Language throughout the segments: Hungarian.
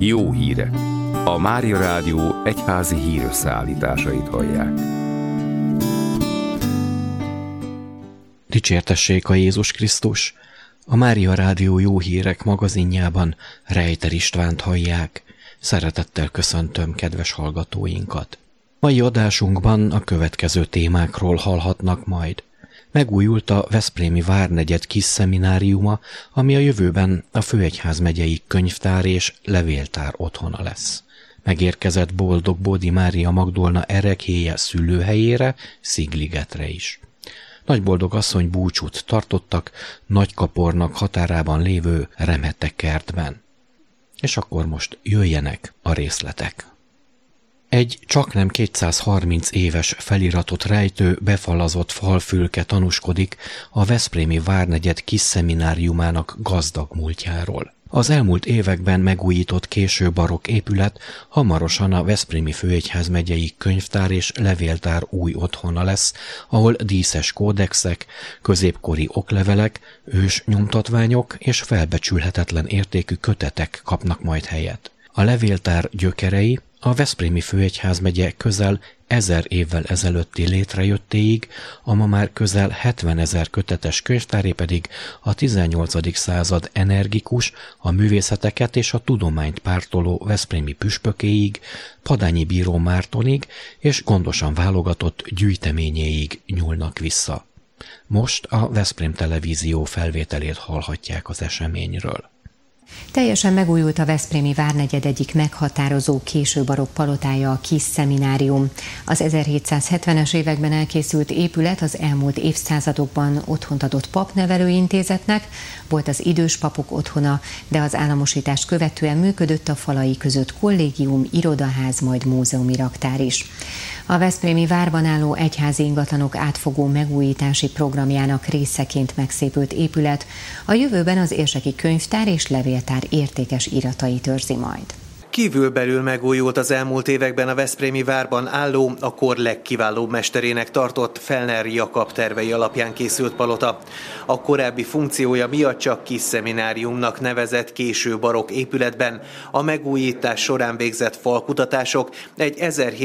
Jó hírek! A Mária Rádió egyházi hírösszeállításait hallják. Dicsértessék a Jézus Krisztus! A Mária Rádió Jó Hírek magazinjában Rejter Istvánt hallják. Szeretettel köszöntöm kedves hallgatóinkat. Mai adásunkban a következő témákról hallhatnak majd. Megújult a Veszprémi Várnegyed kis szemináriuma, ami a jövőben a Főegyházmegyei Könyvtár és Levéltár otthona lesz. Megérkezett Boldog Bódi Mária Magdolna ereklyéje szülőhelyére, Szigligetre is. Nagyboldog asszony búcsút tartottak Nagykapornak határában lévő Remete kertben. És akkor most jöjjenek a részletek. Egy csaknem 230 éves feliratot rejtő, befalazott falfülke tanúskodik a Veszprémi Várnegyed kis szemináriumának gazdag múltjáról. Az elmúlt években megújított késő barokk épület hamarosan a Veszprémi Főegyházmegyei Könyvtár és Levéltár új otthona lesz, ahol díszes kódexek, középkori oklevelek, ős nyomtatványok és felbecsülhetetlen értékű kötetek kapnak majd helyet. A Levéltár gyökerei a Veszprémi Főegyházmegye közel 1000 évvel ezelőtti létrejöttéig, a ma már közel 70 000 kötetes könyvtáré pedig a 18. század energikus, a művészeteket és a tudományt pártoló veszprémi püspökéig, Padányi bíró Mártonig és gondosan válogatott gyűjteményéig nyúlnak vissza. Most a Veszprém Televízió felvételét hallhatják az eseményről. Teljesen megújult a Veszprémi Várnegyed egyik meghatározó késő barokk palotája, a kis szeminárium. Az 1770-es években elkészült épület az elmúlt évszázadokban otthont adott papnevelőintézetnek, volt az idős papok otthona, de az államosítást követően működött a falai között kollégium, irodaház, majd múzeumi raktár is. A veszprémi várban álló egyházi ingatlanok átfogó megújítási programjának részeként megszépült épület a jövőben az érseki könyvtár és levéltár értékes iratait őrzi majd. Kívülbelül megújult az elmúlt években a veszprémi várban álló, a kor legkiválóbb mesterének tartott Fellner Jakab tervei alapján készült palota. A korábbi funkciója miatt csak kis szemináriumnak nevezett késő barokk épületben a megújítás során végzett falkutatások egy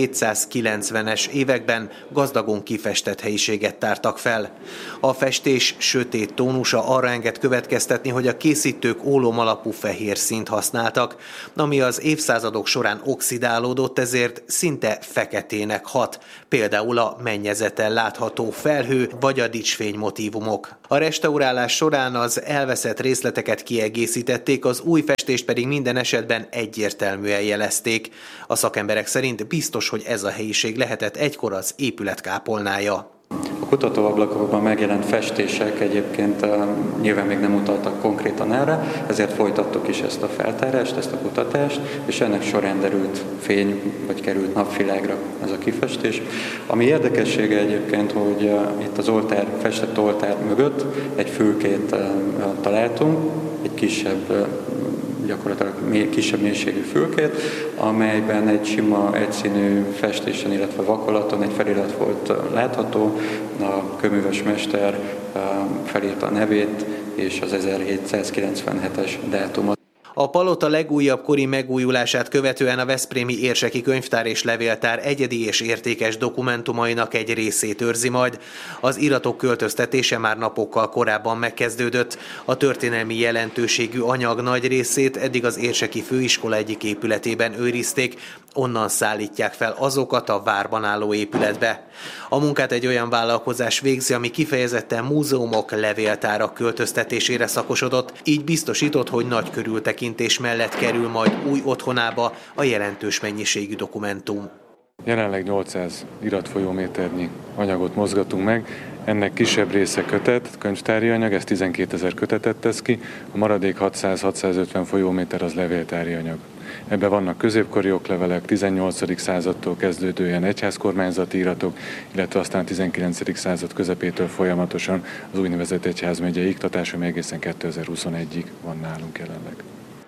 1790-es években gazdagon kifestett helyiséget tártak fel. A festés sötét tónusa arra enged következtetni, hogy a készítők ólom alapú fehér színt használtak, ami az évszázadok során oxidálódott, ezért szinte feketének hat, például a mennyezeten látható felhő vagy a dicsfény motívumok. A restaurálás során az elveszett részleteket kiegészítették, az új festést pedig minden esetben egyértelműen jelezték. A szakemberek szerint biztos, hogy ez a helyiség lehetett egykor az épület kápolnája. A kutatóablakokban megjelent festések egyébként nyilván még nem utaltak konkrétan erre, ezért folytattuk is ezt a feltárást, ezt a kutatást, és ennek során derült fény, vagy került napvilágra ez a kifestés. Ami érdekessége egyébként, hogy itt az festett oltár mögött egy fülkét találtunk, egy kisebb, gyakorlatilag kisebb mélységű fülkét, amelyben egy sima egyszínű festésen, illetve vakolaton egy felirat volt látható. A kőműves mester felírta a nevét és az 1797-es dátumot. A palota legújabb kori megújulását követően a veszprémi érseki könyvtár és levéltár egyedi és értékes dokumentumainak egy részét őrzi majd. Az iratok költöztetése már napokkal korábban megkezdődött. A történelmi jelentőségű anyag nagy részét eddig az érseki főiskola egyik épületében őrizték, onnan szállítják fel azokat a várban álló épületbe. A munkát egy olyan vállalkozás végzi, ami kifejezetten múzeumok, levéltárak költöztetésére szakosodott, így biztosított, hogy nagy körültekintés mellett kerül majd új otthonába a jelentős mennyiségű dokumentum. Jelenleg 800 iratfolyóméternyi anyagot mozgatunk meg, ennek kisebb része könyvtári anyag, ez 12 000 kötetet tesz ki, a maradék 600-650 folyóméter az levéltári anyag. Ebben vannak középkori oklevelek, 18. századtól kezdődő ilyen egyházkormányzati iratok, illetve aztán 19. század közepétől folyamatosan az úgynevezett egyházmegyei iktatás, ami egészen 2021-ig van nálunk jelenleg.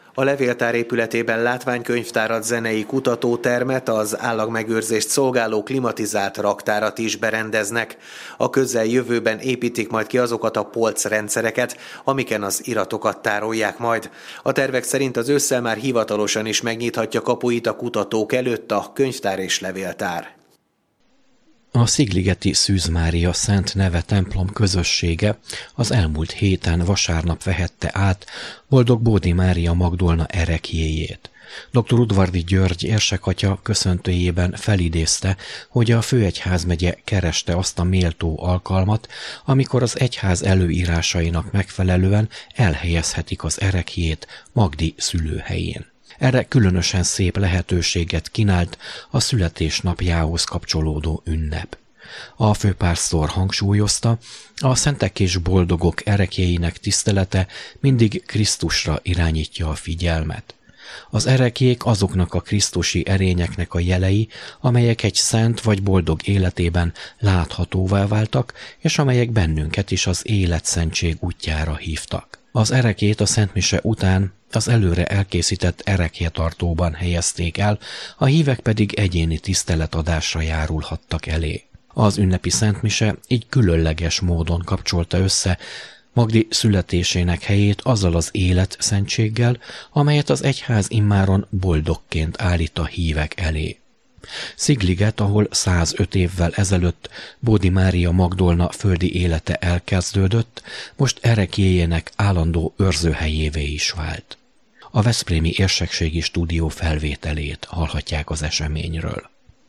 A levéltár épületében látványkönyvtárat, zenei kutatótermet, az állagmegőrzést szolgáló klimatizált raktárat is berendeznek. A közeljövőben építik majd ki azokat a polcrendszereket, amiken az iratokat tárolják majd. A tervek szerint az ősszel már hivatalosan is megnyithatja kapuit a kutatók előtt a könyvtár és levéltár. A Szigligeti Szűz Mária Szent Neve templom közössége az elmúlt héten vasárnap vehette át Boldog Bódi Mária Magdolna ereklyéjét. Dr. Udvardi György érsekatya köszöntőjében felidézte, hogy a főegyházmegye kereste azt a méltó alkalmat, amikor az egyház előírásainak megfelelően elhelyezhetik az ereklyét Magdi szülőhelyén. Erre különösen szép lehetőséget kínált a születésnapjához kapcsolódó ünnep. A főpásztor hangsúlyozta, a szentek és boldogok ereklyéinek tisztelete mindig Krisztusra irányítja a figyelmet. Az ereklyék azoknak a krisztusi erényeknek a jelei, amelyek egy szent vagy boldog életében láthatóvá váltak, és amelyek bennünket is az életszentség útjára hívtak. Az ereklyét a szentmise után az előre elkészített ereklyetartóban helyezték el, a hívek pedig egyéni tiszteletadásra járulhattak elé. Az ünnepi szentmise így különleges módon kapcsolta össze Magdi születésének helyét azzal az életszentséggel, amelyet az egyház immáron boldogként állít a hívek elé. Szigliget, ahol 105 évvel ezelőtt Bódi Mária Magdolna földi élete elkezdődött, most ereklyéjének állandó őrzőhelyévé is vált. A veszprémi érsekségi stúdió felvételét hallhatják az eseményről.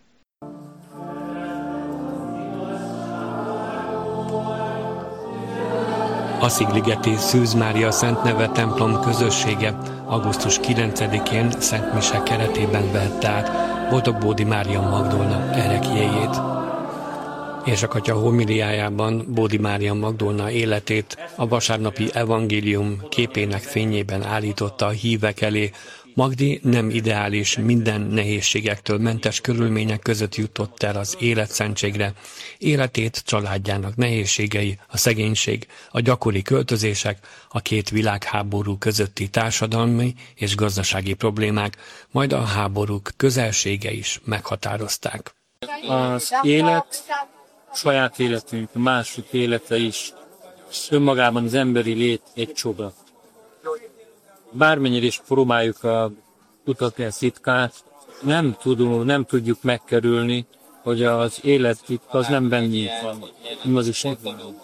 A Szigligeti Szűz Mária Szent Neve templom közössége augusztus 9-én Szent Mise keretében vette át Boldog Bódi Mária Magdolna ereklyéjét. Érsekatya homiliájában Bódi Mária Magdolna életét a vasárnapi evangélium képének fényében állította a hívek elé. Magdi nem ideális, minden nehézségektől mentes körülmények között jutott el az életszentségre. Életét családjának nehézségei, a szegénység, a gyakori költözések, a két világháború közötti társadalmi és gazdasági problémák, majd a háborúk közelsége is meghatározták. Az élet, saját életünk, a másik élete is, önmagában az emberi lét egy csoda. Bármennyire is próbáljuk a kutatni a titkát, nem tudjuk megkerülni, hogy az élet titka az nem bennünk van. Nem az is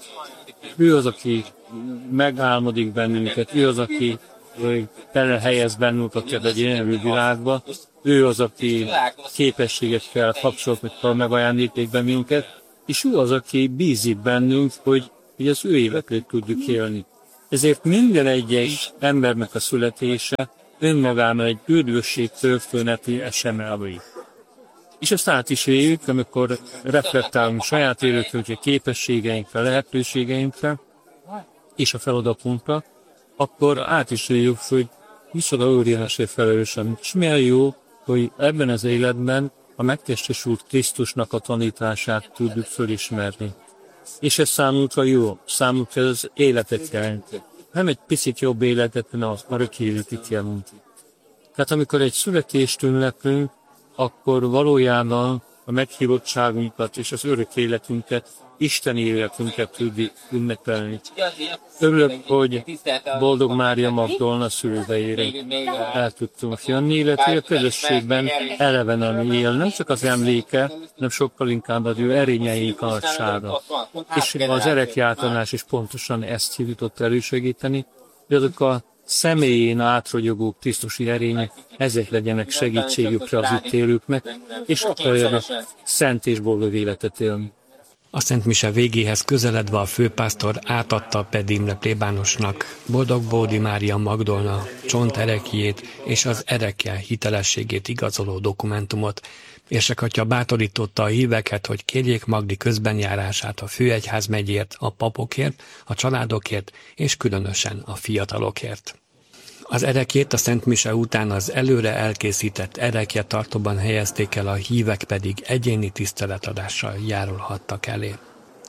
ő az, aki megálmodik bennünket, ő az, aki helyez bennünket egy élő világba, ő az, aki képességekkel, kapcsolatokkal megajándíték bennünket, és ő az, aki bízik bennünk, hogy az ő életét tudjuk élni. Ezért minden egyes embernek a születése önmagában egy üdvösség történeti esemény. És ezt át is éljük, amikor reflektálunk saját életünkre, képességeinkre, lehetőségeinkre és a feladatunkra, akkor át is éljük, hogy micsoda óriási felelősen. És milyen jó, hogy ebben az életben a megtestesült Krisztusnak a tanítását tudjuk fölismerni. És ez számunkra jó, számunkra az életet jelenti. Nem egy picit jobb életet, hanem az örök életet jelenti. Tehát amikor egy születést ünneplünk, akkor valójában a meghívottságunkat és az örök életünket, Isten életünket tudjuk ünnepelni. Örülök, hogy Boldog Mária Magdolna szülőhelyére el tudtunk jönni, illetve a közösségben elevenen él, nem csak az emléke, hanem sokkal inkább az ő erényeink alsága. És az ereklyáltanás is pontosan ezt hivatott elősegíteni, hogy azok a személyén átrogyogó Krisztusi erények, ezek legyenek segítségükre az itt élőknek, és akarjanak szent és boldog életet élni. A Szent Mise végéhez közeledve a főpásztor átadta Ped Imre plébánosnak Boldog Bódi Mária Magdolna csontereklyét és az erekje hitelességét igazoló dokumentumot. Érsekatya bátorította a híveket, hogy kérjék Magdi közbenjárását a főegyházmegyért, a papokért, a családokért és különösen a fiatalokért. Az ereklyét a Szent Mise után az előre elkészített erekjetartóban helyezték el, a hívek pedig egyéni tiszteletadással járulhattak elé.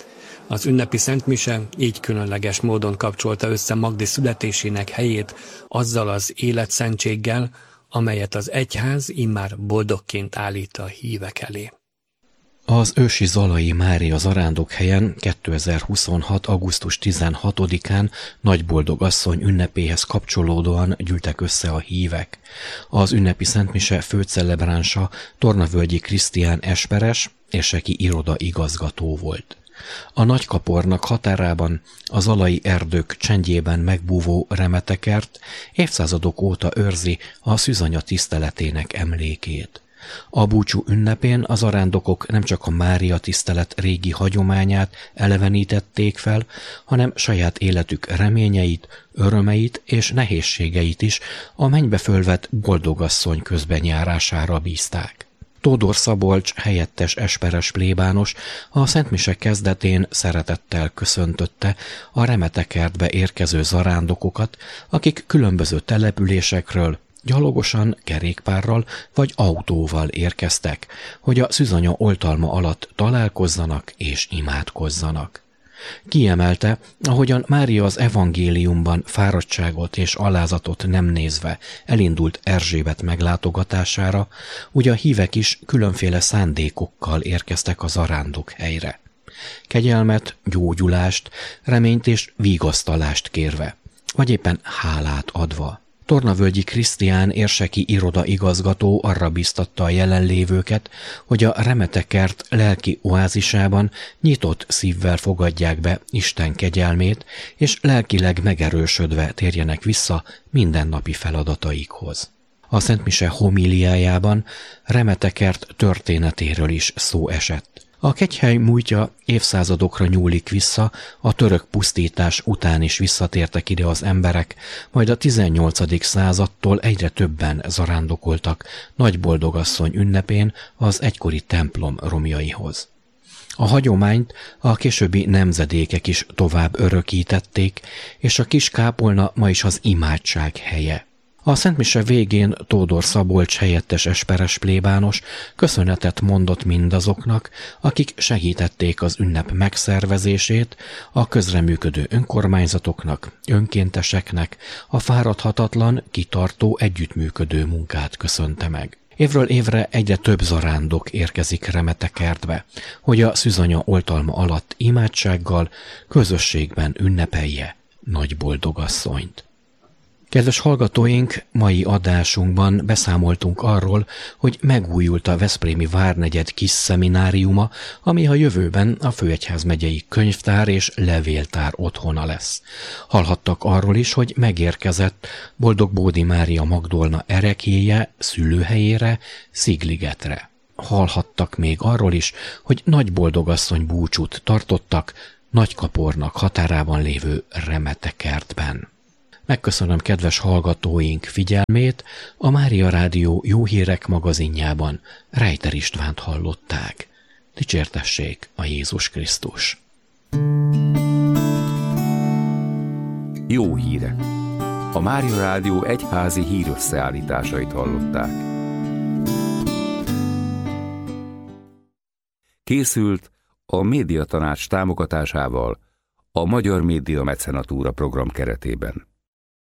Az ünnepi szentmise így különleges módon kapcsolta össze Magdi születésének helyét azzal az életszentséggel, amelyet az egyház immár boldogként állít a hívek elé. Az ősi Zalai Mária zarándokhelyen 2026. augusztus 16-án Nagyboldogasszony ünnepéhez kapcsolódóan gyűltek össze a hívek. Az ünnepi szentmise főcelebránsa Tornavölgyi Krisztián esperes, érseki iroda igazgató volt. A Nagykapornak határában a zalai erdők csendjében megbúvó remetekert évszázadok óta őrzi a szűzanya tiszteletének emlékét. A búcsú ünnepén az zarándokok nem csak a Mária tisztelet régi hagyományát elevenítették fel, hanem saját életük reményeit, örömeit és nehézségeit is a mennybe fölvett boldogasszony közbenjárására bízták. Tódor Szabolcs helyettes esperes plébános a szentmise kezdetén szeretettel köszöntötte a remetekertbe érkező zarándokokat, akik különböző településekről gyalogosan, kerékpárral vagy autóval érkeztek, hogy a szűzanya oltalma alatt találkozzanak és imádkozzanak. Kiemelte, ahogyan Mária az evangéliumban fáradtságot és alázatot nem nézve elindult Erzsébet meglátogatására, úgy a hívek is különféle szándékokkal érkeztek a zarándokhelyre. Kegyelmet, gyógyulást, reményt és vigasztalást kérve, vagy éppen hálát adva. Tornavölgyi Krisztián érseki iroda igazgató arra bíztatta a jelenlévőket, hogy a remetekert lelki oázisában nyitott szívvel fogadják be Isten kegyelmét, és lelkileg megerősödve térjenek vissza mindennapi feladataikhoz. A szentmise homíliájában remetekert történetéről is szó esett. A kegyhely múltja évszázadokra nyúlik vissza, a török pusztítás után is visszatértek ide az emberek, majd a 18. századtól egyre többen zarándokoltak Nagyboldogasszony ünnepén az egykori templom romjaihoz. A hagyományt a későbbi nemzedékek is tovább örökítették, és a kis kápolna ma is az imádság helye. A szentmise végén Tódor Szabolcs helyettes esperes plébános köszönetet mondott mindazoknak, akik segítették az ünnep megszervezését, a közreműködő önkormányzatoknak, önkénteseknek, a fáradhatatlan, kitartó együttműködő munkát köszönte meg. Évről évre egyre több zarándok érkezik Remetekertbe, hogy a szűzanya oltalma alatt imádsággal, közösségben ünnepelje Nagyboldogasszonyt. Kedves hallgatóink, mai adásunkban beszámoltunk arról, hogy megújult a veszprémi várnegyed kis szemináriuma, ami a jövőben a Főegyházmegyei Könyvtár és Levéltár otthona lesz. Hallhattak arról is, hogy megérkezett Boldog-Bódi Mária Magdolna ereklyéje szülőhelyére, Szigligetre. Hallhattak még arról is, hogy Nagyboldogasszony búcsút tartottak Nagykapornak határában lévő Remetekertben. Megköszönöm kedves hallgatóink figyelmét, a Mária Rádió Jó Hírek magazinjában Reiter Istvánt hallották. Dicsértessék a Jézus Krisztus! Jó hírek! A Mária Rádió egyházi hírösszeállításait hallották. Készült a Médiatanács támogatásával a Magyar Média Mecenatúra program keretében.